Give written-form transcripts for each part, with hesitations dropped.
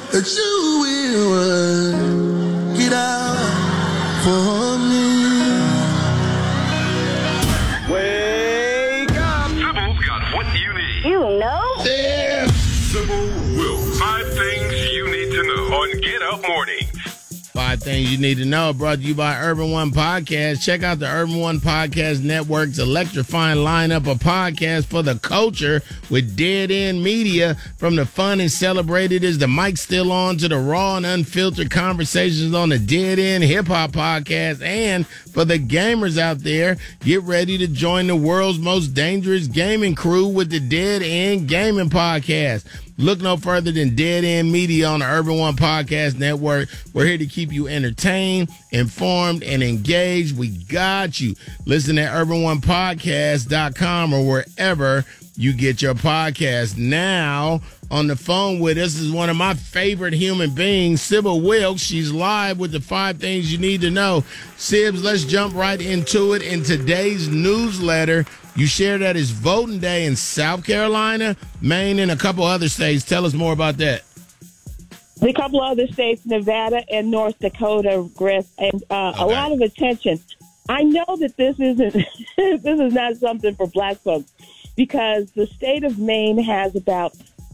that you will work it out for me. Wake up! Sybil's got what you need. You know? Yeah. Sybil Will. 5 things you need to know on Get Up Mornings. 5 things you need to know, brought to you by Urban One Podcast. Check out the Urban One Podcast Network's electrifying lineup of podcasts for the culture with Dead End Media. From the fun and celebrated is the mic still on to the raw and unfiltered conversations on the Dead End Hip Hop Podcast. And for the gamers out there, get ready to join the world's most dangerous gaming crew with the Dead End Gaming Podcast. Look no further than Dead End Media on the Urban One Podcast Network. We're here to keep you entertained, informed, and engaged. We got you. Listen at urbanonepodcast.com or wherever you get your podcast. Now, on the phone with us is one of my favorite human beings, Sybil Wilkes. She's live with the 5 things you need to know. Sibs, let's jump right into it. In today's newsletter, you shared that it's voting day in South Carolina, Maine, and a couple other states. Tell us more about that. A couple other states, Nevada and North Dakota, Griff, and a lot of attention. I know that this isn't this is not something for black folks because the state of Maine has about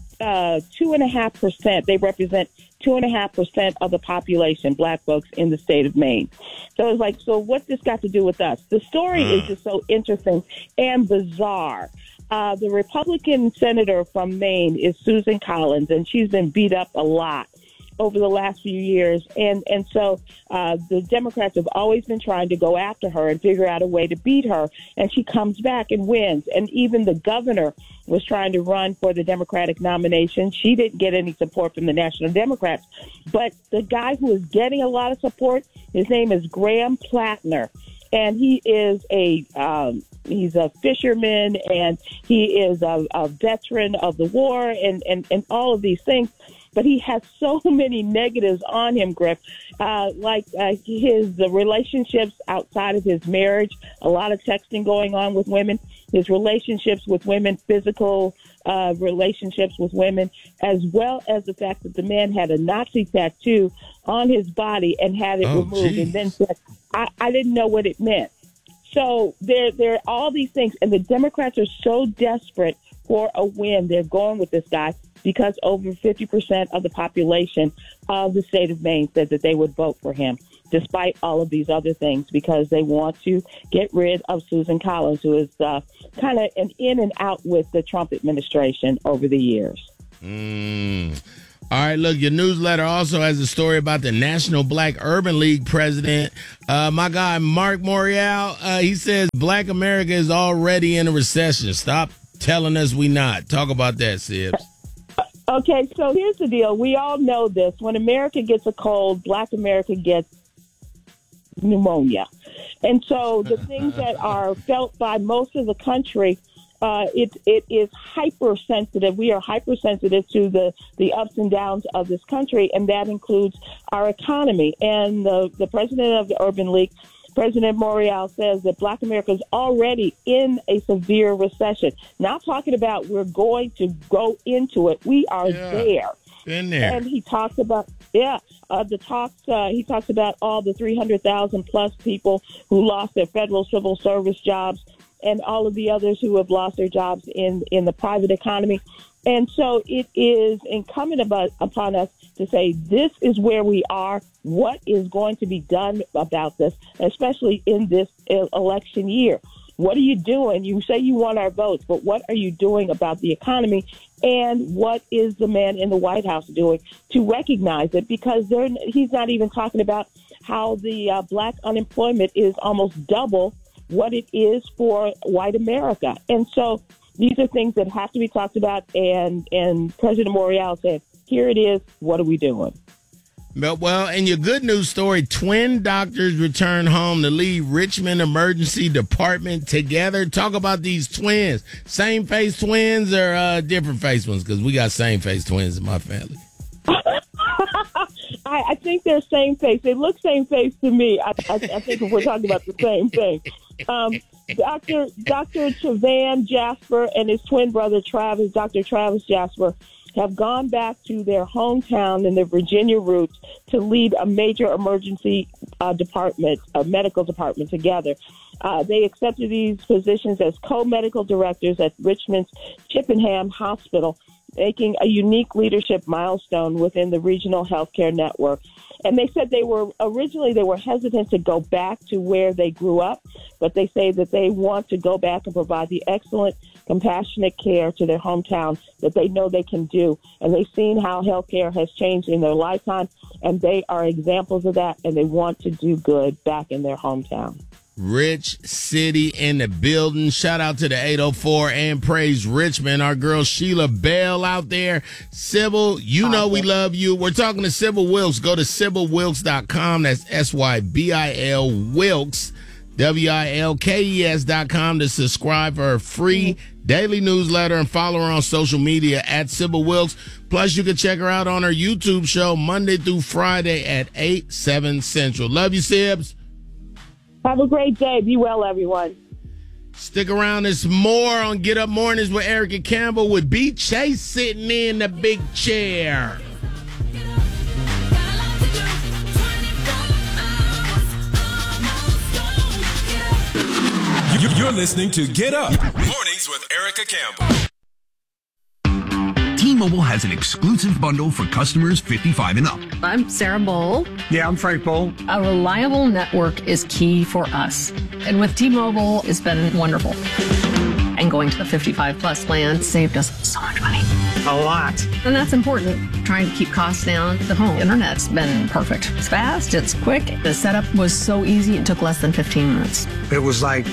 2.5%. They represent 2.5% of the population, black folks in the state of Maine. So it's like, so what's this got to do with us? The story is just so interesting and bizarre. The Republican senator from Maine is Susan Collins, and she's been beat up a lot over the last few years. And so the Democrats have always been trying to go after her and figure out a way to beat her. And she comes back and wins. And even the governor was trying to run for the Democratic nomination. She didn't get any support from the National Democrats. But the guy who is getting a lot of support, his name is Graham Plattner. And he is he's a fisherman, and he is a veteran of the war and all of these things. But he has so many negatives on him, Griff, like his relationships outside of his marriage, a lot of texting going on with women, his relationships with women, physical relationships with women, as well as the fact that the man had a Nazi tattoo on his body and had it removed and then said, I didn't know what it meant. So there are all these things, and the Democrats are so desperate for a win. They're going with this guy because over 50% of the population of the state of Maine said that they would vote for him, despite all of these other things, because they want to get rid of Susan Collins, who is kind of an in and out with the Trump administration over the years. All right, look, your newsletter also has a story about the National Black Urban League president. My guy, Mark Morial, he says Black America is already in a recession. Stop telling us we not. Talk about that, Sibs. Okay, so here's the deal. We all know this. When America gets a cold, Black America gets pneumonia. And so the things that are felt by most of the country, it is hypersensitive. We are hypersensitive to the ups and downs of this country, and that includes our economy. And the president of the Urban League, President Morial, says that Black America is already in a severe recession. Not talking about we're going to go into it. We are there. Been there. And he talks about, he talks about all the 300,000 plus people who lost their federal civil service jobs and all of the others who have lost their jobs in the private economy. And so it is incumbent upon us to say, this is where we are. What is going to be done about this, especially in this election year? What are you doing? You say you want our votes, but what are you doing about the economy? And what is the man in the White House doing to recognize it? Because he's not even talking about how the black unemployment is almost double what it is for white America. And so these are things that have to be talked about. And President Morial said, here it is. What are we doing? Well, in your good news story, twin doctors return home to leave Richmond Emergency Department together. Talk about these twins. Same face twins or different face ones? Because we got same face twins in my family. I think they're same face. They look same face to me. I think we're talking about the same thing. Dr. Travan Jasper and his twin brother Travis, Dr. Travis Jasper, have gone back to their hometown and their Virginia roots to lead a major emergency department, a medical department together. They accepted these positions as co-medical directors at Richmond's Chippenham Hospital, making a unique leadership milestone within the regional healthcare network. And they said they were hesitant to go back to where they grew up, but they say that they want to go back and provide the excellent, compassionate care to their hometown that they know they can do. And they've seen how healthcare has changed in their lifetime, and they are examples of that, and they want to do good back in their hometown. Rich City in the building. Shout out to the 804 and Praise Richmond. Our girl Sheila Bell out there. Sybil, you know we love you. We're talking to Sybil Wilkes. Go to SybilWilkes.com. That's SYBIL Wilkes, WILKES.com to subscribe for her free daily newsletter and follow her on social media at Sybil Wilkes. Plus, you can check her out on her YouTube show Monday through Friday at 8, 7 Central. Love you, Sibs. Have a great day. Be well, everyone. Stick around. There's more on Get Up Mornings with Erica Campbell with B. Chase sitting in the big chair. You're listening to Get Up Mornings with Erica Campbell. T-Mobile has an exclusive bundle for customers 55 and up. I'm Sarah Bowl. Yeah, I'm Frank Bowl. A reliable network is key for us. And with T-Mobile, it's been wonderful. And going to the 55 plus plan saved us so much money. A lot. And that's important. Trying to keep costs down. The home internet's been perfect. It's fast, it's quick. The setup was so easy, it took less than 15 minutes. It was like,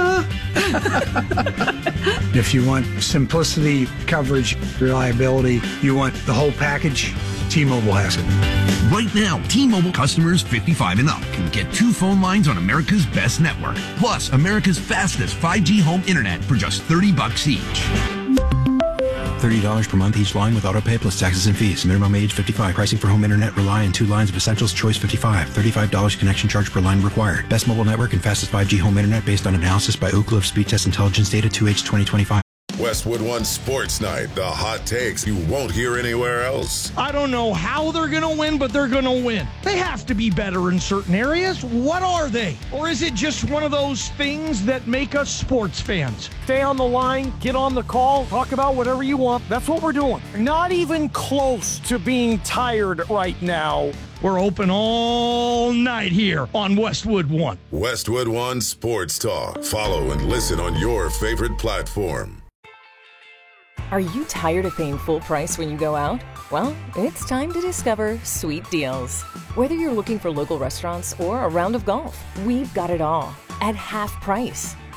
If you want simplicity, coverage, reliability, you want the whole package, T-Mobile has it. Right now, T-Mobile customers 55 and up can get 2 phone lines on America's best network, plus America's fastest 5G home internet for just $30 each. $30 per month each line with autopay plus taxes and fees. Minimum age 55. Pricing for home internet rely on 2 lines of Essentials Choice 55. $35 connection charge per line required. Best mobile network and fastest 5G home internet based on analysis by Ookla of Speed Test Intelligence data 2H 2025. Westwood One Sports Night. The hot takes you won't hear anywhere else. I don't know how they're going to win, but they're going to win. They have to be better in certain areas. What are they? Or is it just one of those things that make us sports fans? Stay on the line, get on the call, talk about whatever you want. That's what we're doing. Not even close to being tired right now. We're open all night here on Westwood One. Westwood One Sports Talk. Follow and listen on your favorite platform. Are you tired of paying full price when you go out? Well, it's time to discover Sweet Deals. Whether you're looking for local restaurants or a round of golf, we've got it all at half price.